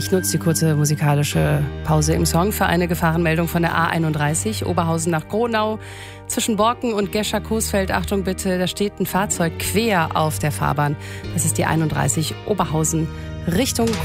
Ich nutze die kurze musikalische Pause im Song für eine Gefahrenmeldung von der A31, Oberhausen nach Gronau. Zwischen Borken und Gescher-Coesfeld, Achtung bitte, da steht ein Fahrzeug quer auf der Fahrbahn. Das ist die 31 Oberhausen Richtung